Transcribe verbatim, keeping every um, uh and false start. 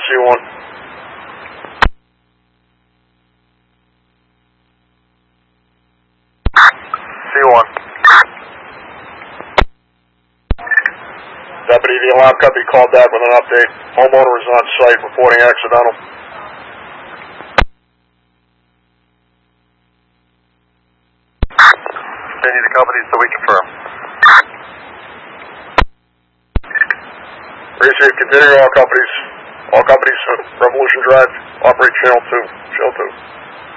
C one. C one. Deputy, the alarm company called back with an update. Homeowner is on site reporting accidental. Continue the company so we confirm. Receive, continue all companies. All companies, uh, Revolution Drive, operate channel two. Channel two.